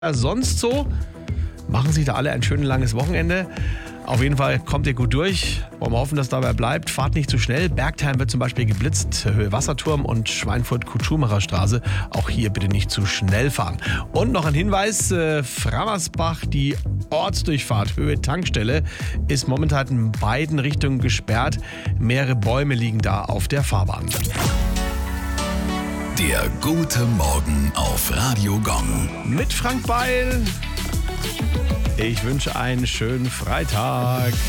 sonst so? Machen sich da alle ein schönes langes Wochenende. Auf jeden Fall kommt ihr gut durch. Wollen wir hoffen, dass dabei bleibt. Fahrt nicht zu schnell. Bergheim wird zum Beispiel geblitzt. Höhe Wasserturm und Schweinfurt-Kutschumacher Straße. Auch hier bitte nicht zu schnell fahren. Und noch ein Hinweis. Frammersbach, die Ortsdurchfahrt Höhe Tankstelle, ist momentan in beiden Richtungen gesperrt. Mehrere Bäume liegen da auf der Fahrbahn. Der gute Morgen auf Radio Gong. Mit Frank Beil. Ich wünsche einen schönen Freitag.